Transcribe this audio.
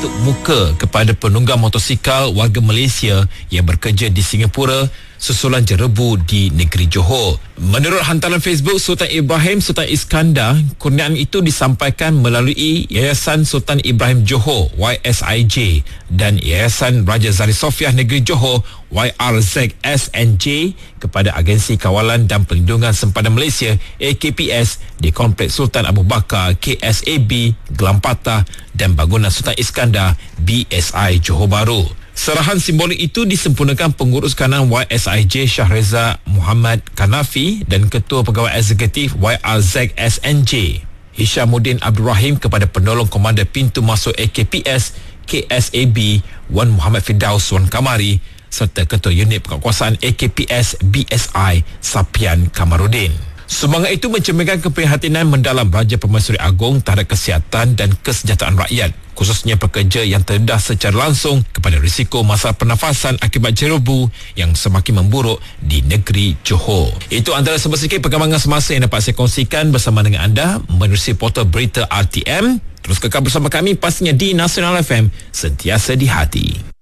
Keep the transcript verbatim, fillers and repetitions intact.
tutup muka kepada penunggang motosikal warga Malaysia yang bekerja di Singapura susulan jerebu di negeri Johor. Menurut hantaran Facebook Sultan Ibrahim Sultan Iskandar, kurniaan itu disampaikan melalui Yayasan Sultan Ibrahim Johor Y S I J dan Yayasan Raja Zari Sofiah Negeri Johor Y R Z S N J kepada Agensi Kawalan dan Perlindungan Sempadan Malaysia A K P S di Kompleks Sultan Abu Bakar K S A B Gelam Patah dan Bangunan Sultan Iskandar B S I Johor Bahru. Serahan simbolik itu disempurnakan Pengurus Kanan Y S I J Syahreza Muhammad Kanafi dan Ketua Pegawai Eksekutif Y R Z S N J Hishamuddin Abdul Rahim kepada Penolong Komander Pintu Masuk A K P S K S A B Wan Muhammad Firdaus Wan Kamari serta Ketua Unit Penguasaan A K P S B S I Sapian Kamarudin. Sumbangan itu mencerminkan keprihatinan mendalam Raja Permaisuri Agong terhadap kesihatan dan kesejahteraan rakyat, khususnya pekerja yang terdedah secara langsung kepada risiko masalah pernafasan akibat jerebu yang semakin memburuk di negeri Johor. Itu antara sedikit perkembangan semasa yang dapat saya kongsikan bersama dengan anda menerusi portal berita R T M. Terus kekal bersama kami pastinya di Nasional F M, sentiasa di hati.